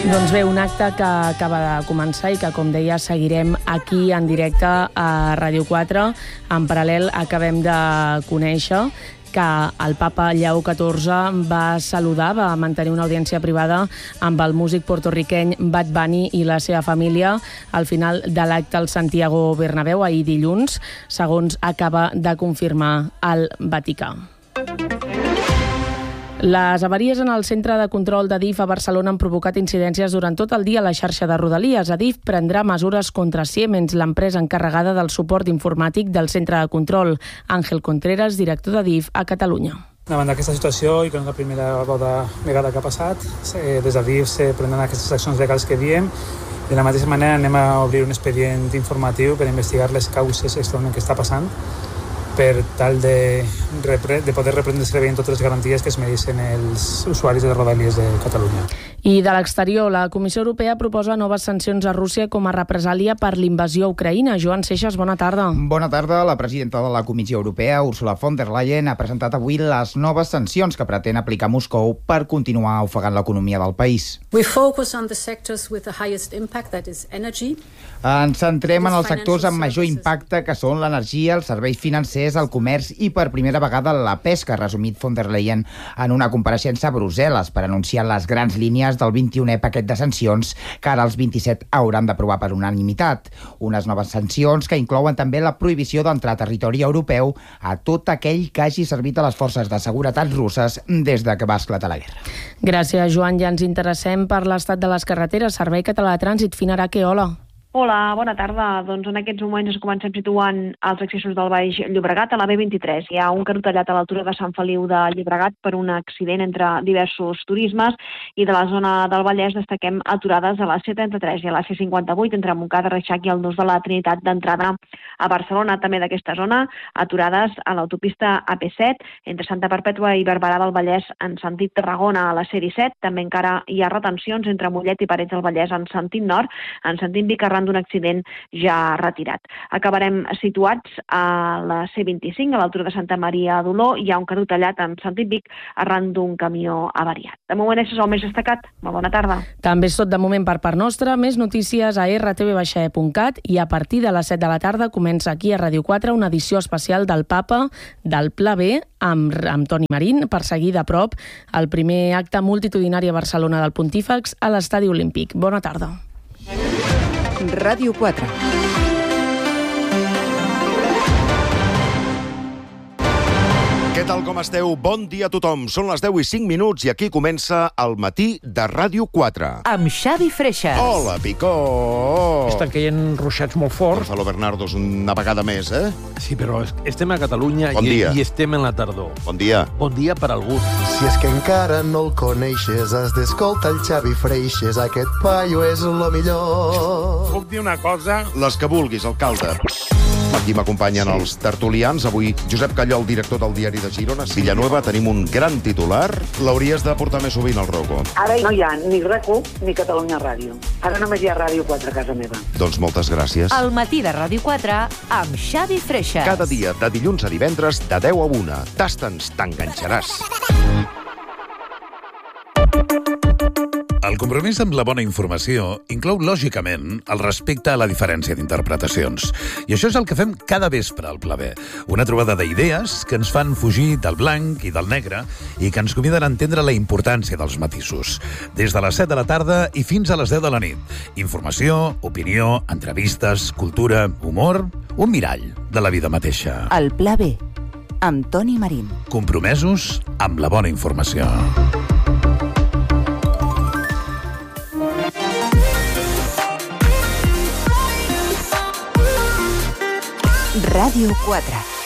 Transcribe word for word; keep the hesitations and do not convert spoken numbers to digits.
Doncs bé, un acte que acaba de començar i que, com deia, seguirem aquí en directe a Ràdio quatre. En paral·lel acabem de conèixer que el papa Lleó catorze va saludar, va mantenir una audiència privada amb el músic porto-riqueny Bad Bunny i la seva família al final de l'acte al Santiago Bernabéu ahir dilluns, segons acaba de confirmar el Vaticà. Les avaries en el centre de control d'Adif a Barcelona han provocat incidències durant tot el dia a la xarxa de Rodalies. Adif prendrà mesures contra Siemens, l'empresa encarregada del suport informàtic del centre de control. Àngel Contreras, director d'Adif a Catalunya. Davant d'aquesta situació, i que no és la primera vegada que ha passat, des d'Adif se prenen aquestes accions legals que diem. De la mateixa manera anem a obrir un expedient informatiu per investigar les causes exactament que està passant, per tal de, de poder reprendre el servei amb totes les garanties que es mereixen els usuaris de Rodalies de Catalunya. I de l'exterior, la Comissió Europea proposa noves sancions a Rússia com a represàlia per l'invasió a Ucraïna. Joan Seixas, bona tarda. Bona tarda. La presidenta de la Comissió Europea, Ursula von der Leyen, ha presentat avui les noves sancions que pretén aplicar Moscou per continuar ofegant l'economia del país. We focus on the sectors with the highest impact, that is energy. Ens centrem en els sectors amb major impacte, que són l'energia, els serveis financers, el comerç i per primera vegada la pesca, ha resumit von der Leyen en una compareixença a Brussel·les per anunciar les grans línies del vint-i-unè paquet de sancions que ara els vint-i-set hauran d'aprovar per unanimitat. Unes noves sancions que inclouen també la prohibició d'entrar a territori europeu a tot aquell que hagi servit a les forces de seguretat russes des de que va esclatar la guerra. Gràcies, Joan. Ja ens interessem per l'estat de les carreteres. Servei Català de Trànsit, Finaraque, hola. Hola, bona tarda. Doncs en aquests moments es comencem situant els accessos del Baix Llobregat a la B vint-i-tres. Hi ha un carril tallat a l'altura de Sant Feliu de Llobregat per un accident entre diversos turismes, i de la zona del Vallès destaquem aturades a la C trenta-tres i a la C cinquanta-vuit entre Montcada, Reixac i el nus de la Trinitat d'entrada a Barcelona. També d'aquesta zona aturades a l'autopista A P set entre Santa Perpètua i Barberà del Vallès en sentit Tarragona a la C disset. També encara hi ha retencions entre Mollet i Parets del Vallès en sentit nord, en sentit Vic arran d'un accident ja retirat. Acabarem situats a la C vint-i-cinc, a l'altura de Santa Maria d'Oló. Hi ha un carril tallat en sentit Vic arran d'un camió avariat. De moment, això és el més destacat. Molt bona tarda. També és tot de moment per part nostra. Més notícies a erre te ve baixa e punt cat i a partir de les set de la tarda comença aquí a Ràdio quatre una edició especial del Papa del Pla B amb, amb Toni Marín per seguir de prop el primer acte multitudinari a Barcelona del Pontífex a l'Estadi Olímpic. Bona tarda. Ràdio quatre. Què tal, com esteu? Bon dia a tothom. Són les deu i cinc minuts i aquí comença el matí de Ràdio quatre. Amb Xavi Freixas. Hola, Picó! Estan caient ruixats molt forts. Gonzalo Bernardo, una vegada més, eh? Sí, però estem a Catalunya bon i, dia. i estem en la tardor. Bon dia. Bon dia per algú. Si és que encara no el coneixes, has d'escoltar el Xavi Freixas. Aquest paio és lo millor. Puc dir una cosa? Les que vulguis, alcalde. Aquí m'acompanyen sí. els tertulians. Avui Josep Callol, director del diari de Girona. Villanueva, tenim un gran titular. L'hauries de portar més sovint al Rocco. Ara no hi ha ni RAC1 ni Catalunya Ràdio. Ara només hi ha Ràdio quatre a casa meva. Doncs moltes gràcies. El matí de Ràdio quatre amb Xavi Freixas. Cada dia, de dilluns a divendres, de deu a una. Tasta'ns, t'enganxaràs. El compromís amb la bona informació inclou, lògicament, el respecte a la diferència d'interpretacions. I això és el que fem cada vespre al Pla B. Una trobada d'idees que ens fan fugir del blanc i del negre i que ens conviden a entendre la importància dels matisos. Des de les set de la tarda i fins a les deu de la nit. Informació, opinió, entrevistes, cultura, humor, un mirall de la vida mateixa. El Pla B, amb Toni Marín. Compromesos amb la bona informació. Ràdio quatre.